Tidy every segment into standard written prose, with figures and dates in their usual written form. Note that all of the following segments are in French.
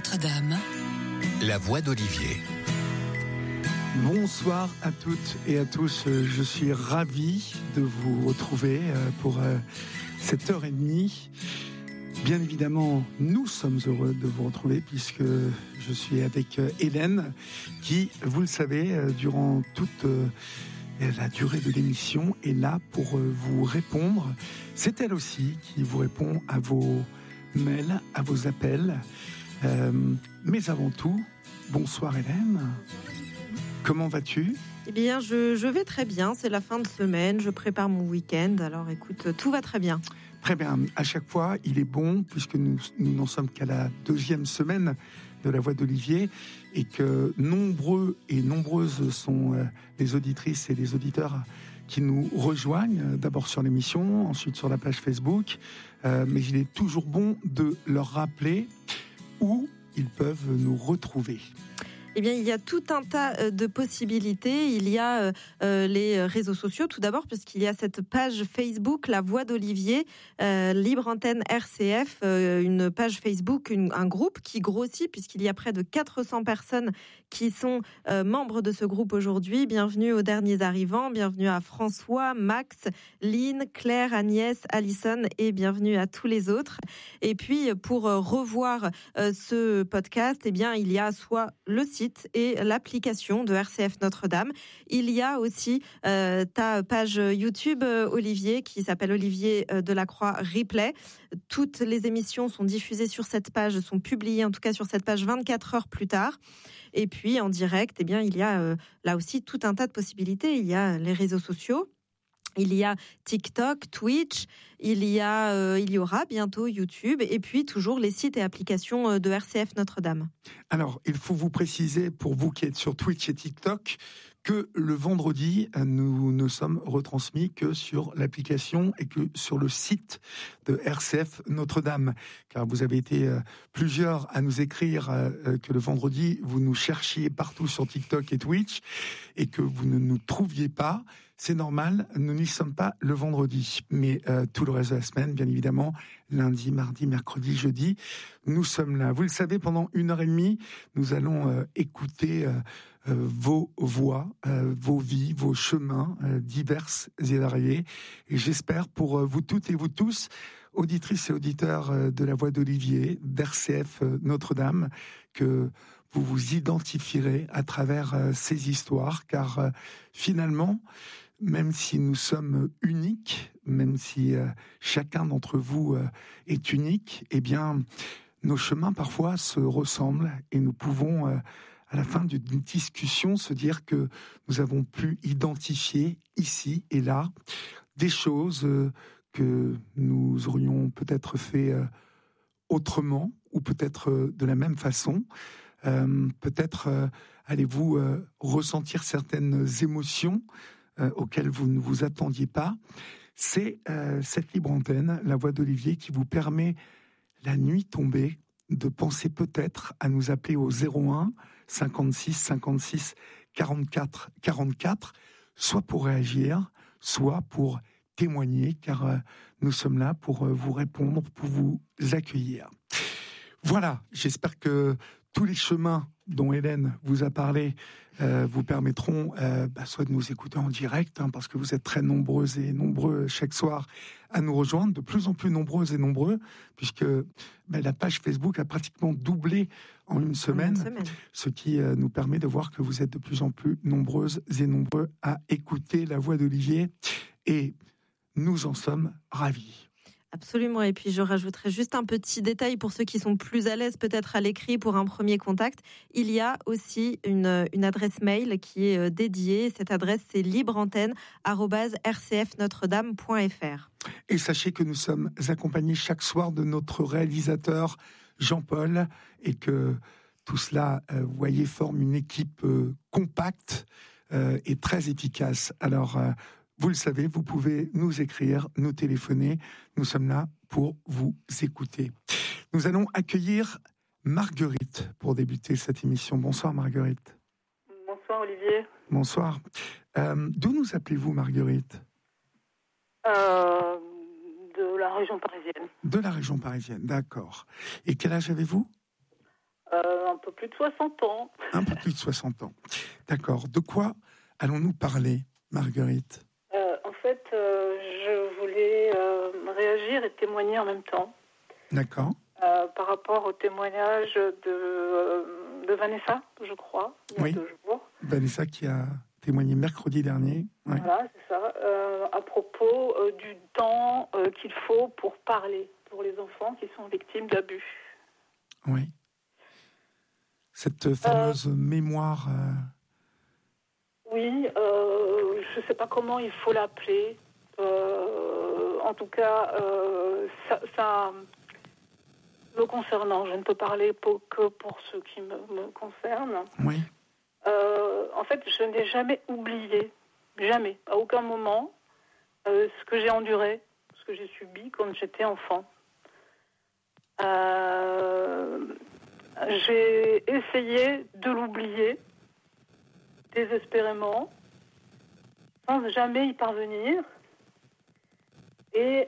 Notre-Dame. La voix d'Olivier. Bonsoir à toutes et à tous. Je suis ravi de vous retrouver pour cette heure et demie. Bien évidemment, nous sommes heureux de vous retrouver puisque je suis avec Hélène qui, vous le savez, durant toute la durée de l'émission est là pour vous répondre. C'est elle aussi qui vous répond à vos mails, à vos appels. Mais avant tout, bonsoir Hélène. Comment vas-tu ? Eh bien, je vais très bien. C'est la fin de semaine. Je prépare mon week-end. Alors, écoute, tout va très bien. Très bien. À chaque fois, il est bon, puisque nous n'en sommes qu'à la 2e semaine de la voix d'Olivier, et que nombreux et nombreuses sont les auditrices et les auditeurs qui nous rejoignent, d'abord sur l'émission, ensuite sur la page Facebook. Mais il est toujours bon de leur rappeler où ils peuvent nous retrouver. Eh bien, il y a tout un tas de possibilités. Il y a les réseaux sociaux, tout d'abord, puisqu'il y a cette page Facebook, La Voix d'Olivier, Libre Antenne RCF, une page Facebook, un groupe qui grossit, puisqu'il y a près de 400 personnes qui sont membres de ce groupe aujourd'hui. Bienvenue aux derniers arrivants, bienvenue à François, Max, Lynn, Claire, Agnès, Alison, et bienvenue à tous les autres. Et puis, pour revoir ce podcast, eh bien, il y a soit le site et l'application de RCF Notre-Dame. Il y a aussi ta page YouTube, Olivier, qui s'appelle Olivier Delacroix Replay. Toutes les émissions sont diffusées sur cette page, sont publiées en tout cas sur cette page 24 heures plus tard. Et puis en direct, eh bien, il y a là aussi tout un tas de possibilités. Il y a les réseaux sociaux. Il y a TikTok, Twitch, il y aura bientôt YouTube, et puis toujours les sites et applications de RCF Notre-Dame. Alors, il faut vous préciser, pour vous qui êtes sur Twitch et TikTok, que le vendredi, nous ne sommes retransmis que sur l'application et que sur le site de RCF Notre-Dame. Car vous avez été plusieurs à nous écrire que le vendredi, vous nous cherchiez partout sur TikTok et Twitch et que vous ne nous trouviez pas. C'est normal, nous n'y sommes pas le vendredi. Mais tout le reste de la semaine, bien évidemment, lundi, mardi, mercredi, jeudi, nous sommes là. Vous le savez, pendant 1h30, nous allons écouter vos voix, vos vies, vos chemins divers et variés. Et j'espère pour vous toutes et vous tous, auditrices et auditeurs de la voix d'Olivier, d'RCF Notre-Dame, que vous vous identifierez à travers ces histoires, car finalement, même si nous sommes uniques, même si chacun d'entre vous est unique, eh bien, nos chemins parfois se ressemblent et nous pouvons, à la fin d'une discussion, se dire que nous avons pu identifier ici et là des choses que nous aurions peut-être fait autrement ou peut-être de la même façon. Peut-être allez-vous ressentir certaines émotions auxquelles vous ne vous attendiez pas. C'est cette libre antenne, la voix d'Olivier, qui vous permet, la nuit tombée, de penser peut-être à nous appeler au 01 56 56 44 44, soit pour réagir, soit pour témoigner, car nous sommes là pour vous répondre, pour vous accueillir. Voilà, j'espère que tous les chemins dont Hélène vous a parlé vous permettront soit de nous écouter en direct, parce que vous êtes très nombreuses et nombreux chaque soir à nous rejoindre, de plus en plus nombreuses et nombreux, puisque la page Facebook a pratiquement doublé en une semaine, ce qui nous permet de voir que vous êtes de plus en plus nombreuses et nombreux à écouter la voix d'Olivier, et nous en sommes ravis. Absolument, et puis je rajouterai juste un petit détail pour ceux qui sont plus à l'aise peut-être à l'écrit pour un premier contact. Il y a aussi une adresse mail qui est dédiée. Cette adresse, c'est libreantenne@rcfnotredame.fr. Et sachez que nous sommes accompagnés chaque soir de notre réalisateur Jean-Paul, et que tout cela, vous voyez, forme une équipe compacte et très efficace. Alors, vous le savez, vous pouvez nous écrire, nous téléphoner. Nous sommes là pour vous écouter. Nous allons accueillir Marguerite pour débuter cette émission. Bonsoir Marguerite. Bonsoir Olivier. Bonsoir. D'où nous appelez-vous Marguerite ? De la région parisienne. De la région parisienne, d'accord. Et quel âge avez-vous ? Un peu plus de 60 ans. Un peu plus de 60 ans. D'accord. De quoi allons-nous parler, Marguerite ? En fait, je voulais réagir et témoigner en même temps. D'accord. Par rapport au témoignage de Vanessa, je crois, il y a 2 jours. Vanessa qui a témoigné mercredi dernier. Ouais. Voilà, c'est ça. À propos du temps qu'il faut pour parler pour les enfants qui sont victimes d'abus. Oui. Cette fameuse mémoire. Oui, je ne sais pas comment il faut l'appeler. En tout cas, ça me concernant, je ne peux parler que pour ce qui me concerne. Oui. En fait, je n'ai jamais oublié, jamais, à aucun moment, ce que j'ai enduré, ce que j'ai subi quand j'étais enfant. J'ai essayé de l'oublier désespérément, sans jamais y parvenir. Et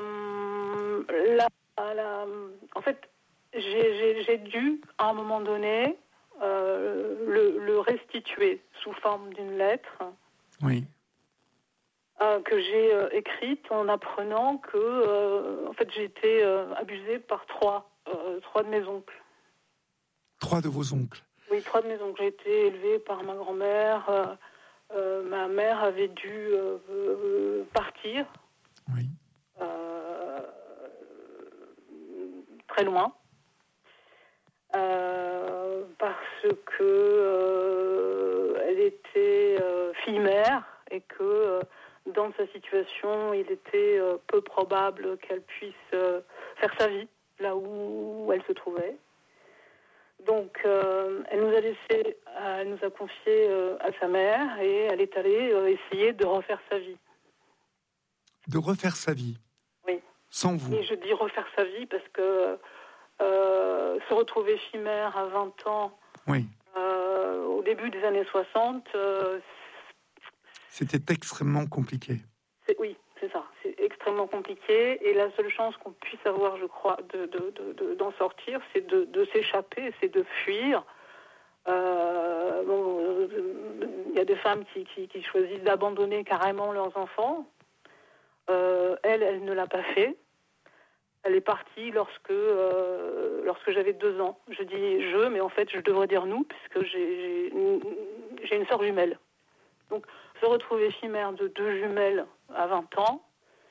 en fait, j'ai dû, à un moment donné, le restituer sous forme d'une lettre. Oui. Que j'ai écrite en apprenant que en fait, j'ai été abusée par trois de mes oncles. 3 de vos oncles? Oui, 3 de mes oncles. J'ai été élevée par ma grand-mère. Ma mère avait dû partir. Oui. Très loin. Parce que elle était fille-mère et que dans sa situation, il était peu probable qu'elle puisse faire sa vie là où elle se trouvait. Donc, elle nous a laissé, elle nous a confié à sa mère et elle est allée essayer de refaire sa vie. De refaire sa vie? Oui. Sans vous? Et je dis refaire sa vie parce que se retrouver fille-mère à 20 ans, oui. Au début des années 60, c'était extrêmement compliqué. Oui, c'est ça. C'est extrêmement compliqué. Et la seule chance qu'on puisse avoir, je crois, d'en sortir, c'est de s'échapper, c'est de fuir. Il y a des femmes qui choisissent d'abandonner carrément leurs enfants. Elle ne l'a pas fait. Elle est partie lorsque j'avais 2 ans. Je dis je, mais en fait, je devrais dire nous, puisque j'ai une sœur jumelle. Donc, se retrouver fille-mère de 2 jumelles à 20 ans,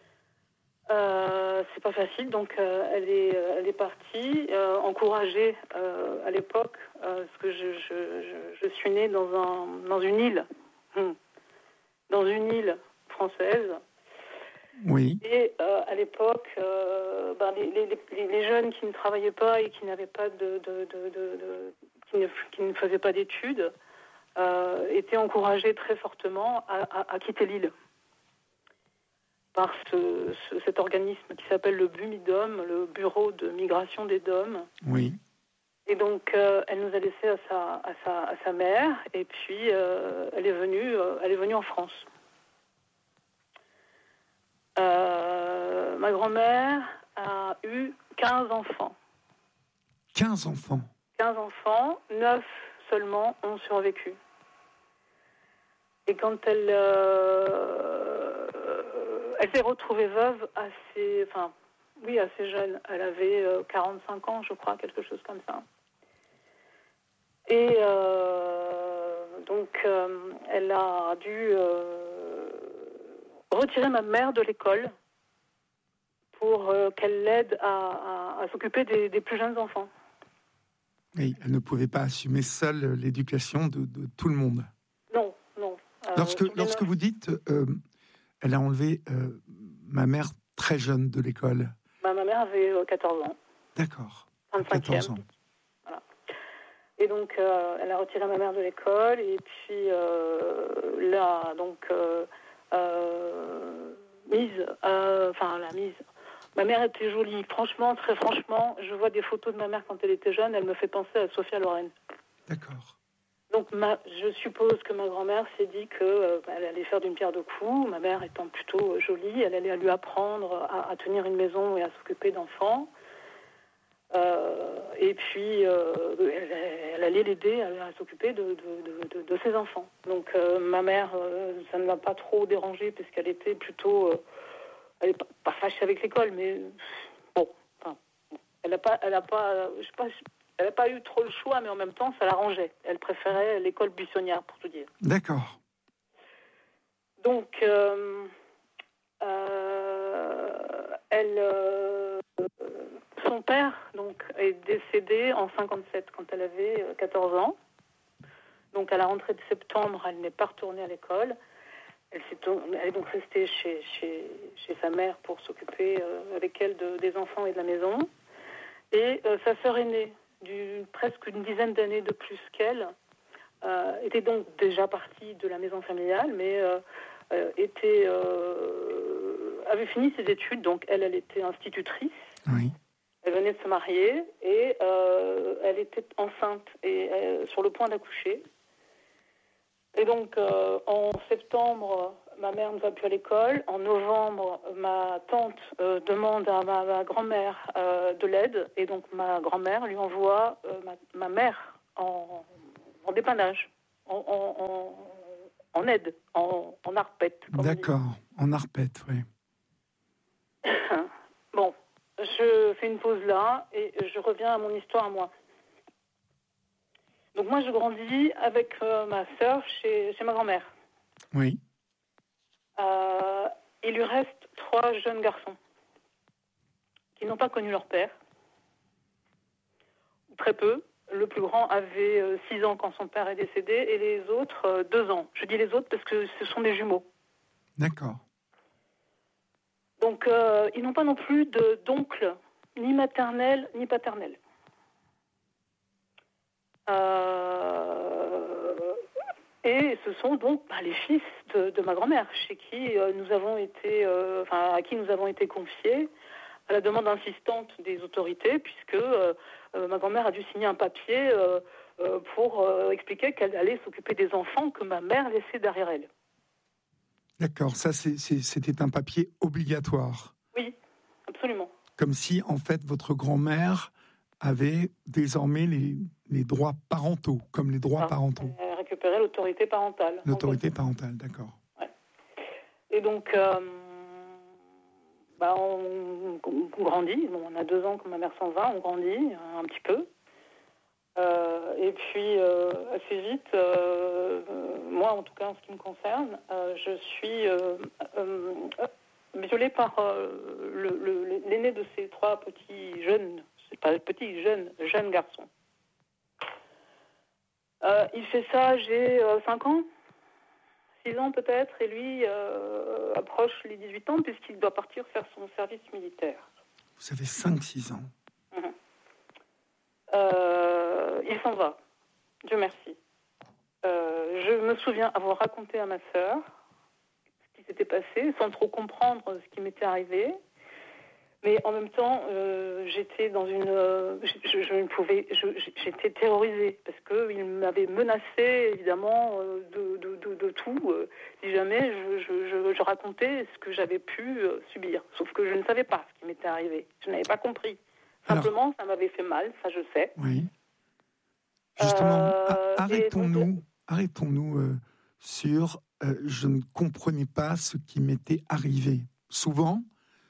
c'est pas facile. Donc, elle est partie, encouragée à l'époque, parce que je suis née dans une île, française. Oui. Et à l'époque, les jeunes qui ne travaillaient pas et qui n'avaient pas qui ne faisaient pas d'études étaient encouragés très fortement à quitter l'île par cet organisme qui s'appelle le BUMIDOM, le Bureau de Migration des DOM. Oui. Et donc, elle nous a laissés à sa mère, et puis elle est venue en France. Ma grand-mère a eu 15 enfants. 15 enfants? 15 enfants, 9 seulement ont survécu. Et quand elle s'est retrouvée veuve assez jeune. Elle avait 45 ans, je crois, quelque chose comme ça. Et donc, elle a dû retirer ma mère de l'école pour qu'elle l'aide à s'occuper des plus jeunes enfants. Oui, elle ne pouvait pas assumer seule l'éducation de tout le monde. Non. Lorsque vous dites elle a enlevé ma mère très jeune de l'école. Ma mère avait 14 ans. D'accord. 25e. 14 ans. Voilà. Et donc, elle a retiré ma mère de l'école. Et puis, là, donc, la mise. Ma mère était jolie. Franchement, très franchement, je vois des photos de ma mère quand elle était jeune. Elle me fait penser à Sophia Loren. D'accord. Donc, je suppose que ma grand-mère s'est dit qu'elle allait faire d'une pierre deux coups. Ma mère étant plutôt jolie, elle allait lui apprendre à tenir une maison et à s'occuper d'enfants. Et puis, elle allait l'aider à s'occuper de ses enfants. Donc, ma mère, ça ne l'a pas trop dérangée, puisqu'elle était plutôt... elle n'est pas fâchée avec l'école, mais bon, enfin, elle n'a pas eu trop le choix, mais en même temps, ça l'arrangeait. Elle préférait l'école buissonnière, pour tout dire. D'accord. Donc, son père donc, est décédé en 57, quand elle avait 14 ans. Donc, à la rentrée de septembre, elle n'est pas retournée à l'école. Elle est donc restée chez sa mère pour s'occuper avec elle des enfants et de la maison. Et sa sœur aînée, presque une dizaine d'années de plus qu'elle, était donc déjà partie de la maison familiale, mais avait fini ses études. Donc elle était institutrice. Oui. Elle venait de se marier et elle était enceinte et sur le point d'accoucher. Et donc, en septembre, ma mère ne va plus à l'école. En novembre, ma tante demande à ma grand-mère de l'aide. Et donc, ma grand-mère lui envoie ma mère en dépannage, en aide, en arpette. D'accord, en arpette, oui. Bon, je fais une pause là et je reviens à mon histoire à moi. Donc moi, je grandis avec ma sœur chez ma grand-mère. Oui. Il lui reste 3 jeunes garçons qui n'ont pas connu leur père. Très peu. Le plus grand avait 6 ans quand son père est décédé et les autres 2 ans. Je dis les autres parce que ce sont des jumeaux. D'accord. Donc ils n'ont pas non plus d'oncle, ni maternel, ni paternel. Et ce sont donc les fils de ma grand-mère, chez qui nous avons été, à qui nous avons été confiés à la demande insistante des autorités, puisque ma grand-mère a dû signer un papier pour expliquer qu'elle allait s'occuper des enfants que ma mère laissait derrière elle. D'accord, ça c'était un papier obligatoire. Oui, absolument. Comme si, en fait, votre grand-mère avait désormais les droits parentaux, comme les droits parentaux. Elle récupérait l'autorité parentale. L'autorité parentale, d'accord. Ouais. Et donc, on grandit. Bon, on a 2 ans quand ma mère s'en va, on grandit un petit peu. Et puis, assez vite, moi en tout cas en ce qui me concerne, je suis violée par l'aîné de ces 3 petits jeunes, c'est pas petits, jeunes garçons. Il fait ça, j'ai 5 ans, 6 ans peut-être, et lui approche les 18 ans puisqu'il doit partir faire son service militaire. Vous avez 5-6 ans. Il s'en va, Dieu merci. Je me souviens avoir raconté à ma sœur ce qui s'était passé, sans trop comprendre ce qui m'était arrivé. Mais en même temps, j'étais dans j'étais terrorisée parce qu'il m'avait menacé évidemment de tout. Si jamais je racontais ce que j'avais pu subir, sauf que je ne savais pas ce qui m'était arrivé. Je n'avais pas compris. Simplement, ça m'avait fait mal, ça je sais. Oui. Justement, arrêtons-nous sur je ne comprenais pas ce qui m'était arrivé. Souvent,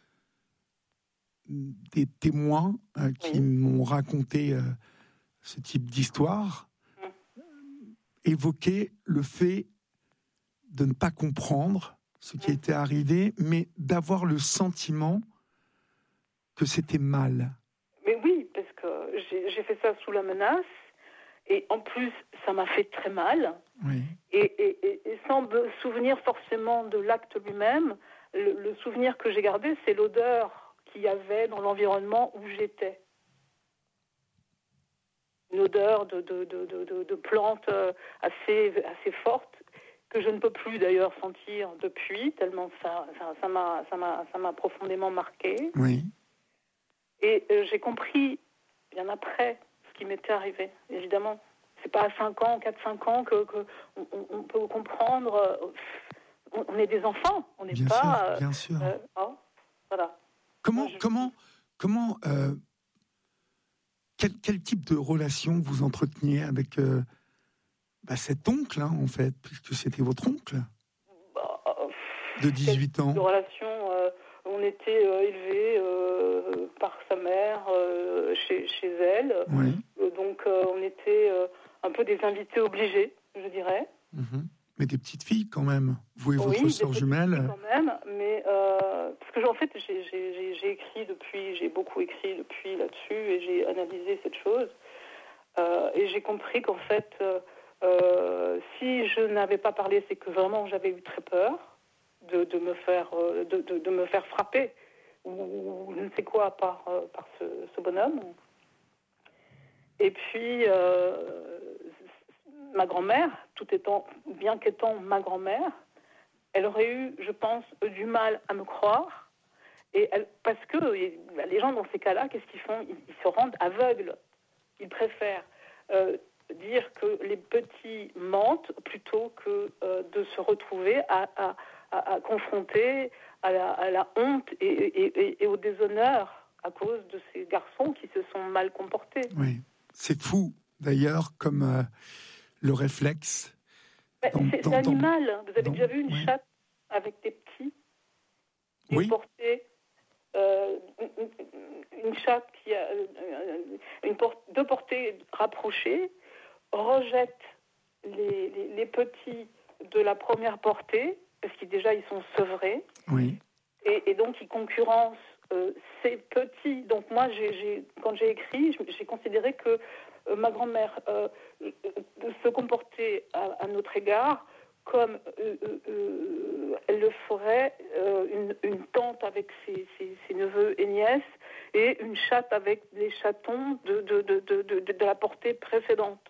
des témoins qui m'ont raconté ce type d'histoire évoquaient le fait de ne pas comprendre ce qui était arrivé, mais d'avoir le sentiment que c'était mal. Mais oui, parce que j'ai fait ça sous la menace, et en plus, ça m'a fait très mal. Oui. Et sans me souvenir forcément de l'acte lui-même, le souvenir que j'ai gardé, c'est l'odeur qu'il y avait dans l'environnement où j'étais. Une odeur de plantes assez forte, que je ne peux plus d'ailleurs sentir depuis, tellement ça m'a profondément marqué. Oui. Et j'ai compris, bien après, ce qui m'était arrivé, évidemment. C'est pas à 4-5 ans qu'on peut comprendre. On est des enfants, on n'est pas... Bien sûr. Voilà. Comment Quel type de relation vous entreteniez avec cet oncle, en fait, puisque c'était votre oncle de 18 ans? De relation, on était élevés par sa mère chez elle. Oui. Donc on était un peu des invités obligés, je dirais. Mm-hmm. Mais des petites filles quand même. Vous et votre sœur jumelle. Oui, quand même. Mais parce que en fait, j'ai beaucoup écrit depuis là-dessus et j'ai analysé cette chose et j'ai compris qu'en fait, si je n'avais pas parlé, c'est que vraiment j'avais eu très peur de me faire frapper ou je ne sais quoi par ce bonhomme. Et puis ma grand-mère, bien qu'étant ma grand-mère, elle aurait eu, je pense, du mal à me croire. Parce que les gens dans ces cas-là, qu'est-ce qu'ils font ? Ils se rendent aveugles. Ils préfèrent dire que les petits mentent plutôt que de se retrouver à confronter à la honte et au déshonneur à cause de ces garçons qui se sont mal comportés. Oui, c'est fou d'ailleurs comme le réflexe. C'est animal. Vous avez déjà vu une chatte avec des petits portée, une chatte qui a deux portées rapprochées rejette les petits de la première portée parce qu'ils déjà ils sont sevrés. Oui. Et donc ils concurrencent ces petits. Donc moi quand j'ai écrit, j'ai considéré que ma grand-mère se comportait à notre égard comme elle le ferait une tante avec ses neveux et nièces et une chatte avec les chatons de la portée précédente.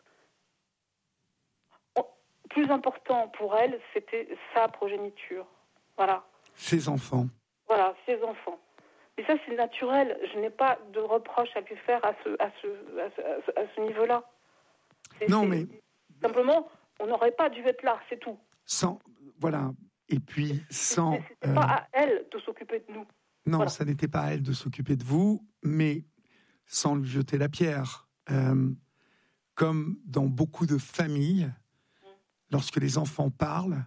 Plus important pour elle, c'était sa progéniture. Voilà. Ses enfants. Voilà, ses enfants. Et ça, c'est naturel. Je n'ai pas de reproche à lui faire à ce niveau-là. Mais simplement, on n'aurait pas dû être là, c'est tout. Voilà. Et puis sans. C'était pas à elle de s'occuper de nous. Non, voilà. Ça n'était pas à elle de s'occuper de vous, mais sans lui jeter la pierre. Comme dans beaucoup de familles, lorsque les enfants parlent,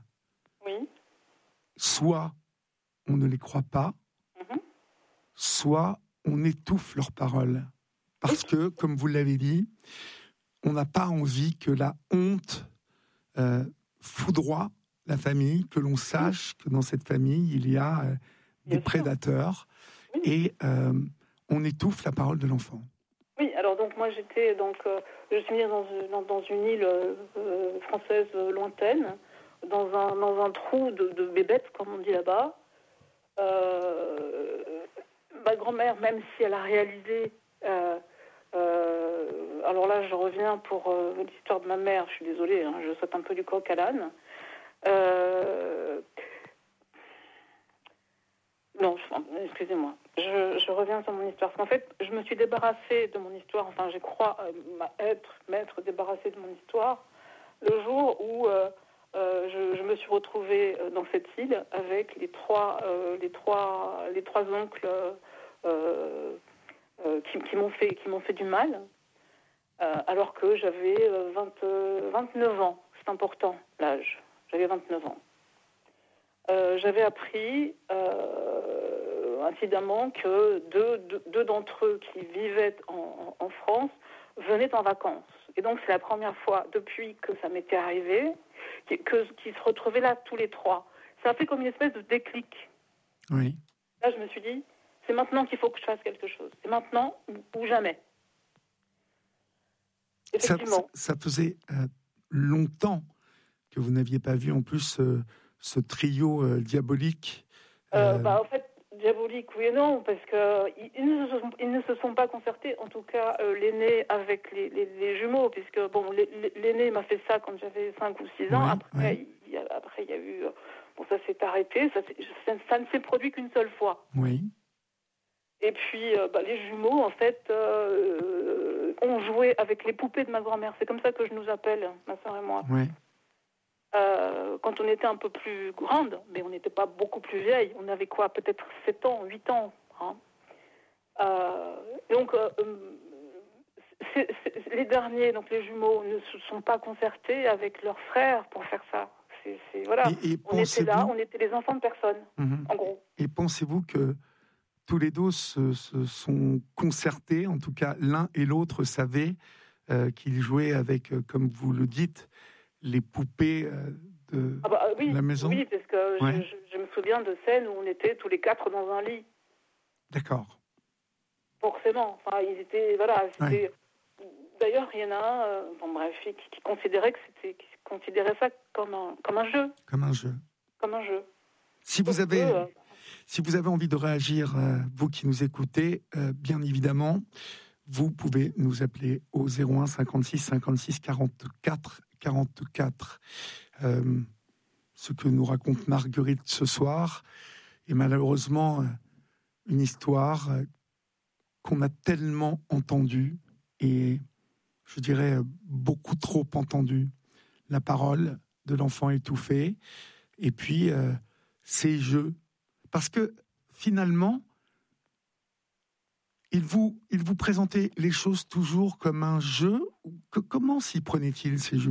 soit on ne les croit pas, soit on étouffe leurs paroles. Parce que, comme vous l'avez dit, on n'a pas envie que la honte foudroie la famille, que l'on sache que dans cette famille, il y a des prédateurs, et on étouffe la parole de l'enfant. Oui, alors donc moi je suis née dans une île française lointaine, dans un trou de bébête, comme on dit là-bas. Ma grand-mère, même si elle a réalisé, alors là je reviens pour l'histoire de ma mère, je suis désolée, je saute un peu du coq à l'âne. Non, excusez-moi. Je reviens sur mon histoire. Parce qu'en fait, je me suis débarrassée de mon histoire. Enfin, je crois m'être débarrassée de mon histoire le jour où je me suis retrouvée dans cette île avec les trois oncles qui m'ont fait du mal, alors que j'avais 29 ans. C'est important, l'âge. J'avais 29 ans. J'avais appris incidemment que deux d'entre eux qui vivaient en France venaient en vacances. Et donc, c'est la première fois depuis que ça m'était arrivé qu'ils se retrouvaient là tous les trois. Ça a fait comme une espèce de déclic. Oui. Là, je me suis dit, c'est maintenant qu'il faut que je fasse quelque chose. C'est maintenant ou jamais. Effectivement. Ça faisait longtemps que vous n'aviez pas vu en plus ce trio diabolique. En fait, diabolique, oui et non, parce qu'ils ne se sont pas concertés, en tout cas l'aîné avec les jumeaux, puisque bon, l'aîné m'a fait ça quand j'avais 5 ou 6 ans. Après, il y a eu... ça s'est arrêté, ça ne s'est produit qu'une seule fois. Oui. Et puis, les jumeaux, en fait, ont joué avec les poupées de ma grand-mère. C'est comme ça que je nous appelle, ma soeur et moi. Oui. Quand on était un peu plus grande, mais on n'était pas beaucoup plus vieille, on avait quoi, peut-être 7 ans, 8 ans. Donc, les derniers, donc les jumeaux, ne se sont pas concertés avec leurs frères pour faire ça. Voilà. Et on était là, on était les enfants de personne, en gros. Et pensez-vous que tous les deux se sont concertés, en tout cas l'un et l'autre savaient qu'ils jouaient avec, comme vous le dites, les poupées de la maison? Oui, parce que je me souviens de scènes où on était tous les 4 dans un lit. D'accord. Forcément. Enfin, ils étaient... Voilà, c'était... Ouais. D'ailleurs, il y en a un, qui considérait ça comme un jeu. Comme un jeu. Comme un jeu. Si vous avez envie de réagir, vous qui nous écoutez, bien évidemment, vous pouvez nous appeler au 01 56 56 44 44. Ce que nous raconte Marguerite ce soir est malheureusement une histoire qu'on a tellement entendue et je dirais beaucoup trop entendue. La parole de l'enfant étouffé et puis ces jeux. Parce que finalement, il vous présentait les choses toujours comme un jeu. Comment s'y prenaient-ils, ces jumeaux ?